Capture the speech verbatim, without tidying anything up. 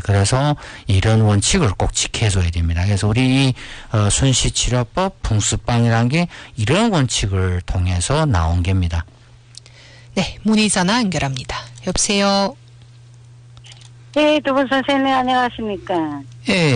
그래서 이런 원칙을 꼭 지켜줘야 됩니다. 그래서 우리 어, 순시치료법 풍수방이라는 게 이런 원칙을 통해서 나온 겁니다. 네, 문의 전화 연결합니다. 여보세요. 네, 두 분 선생님 안녕하십니까? 예,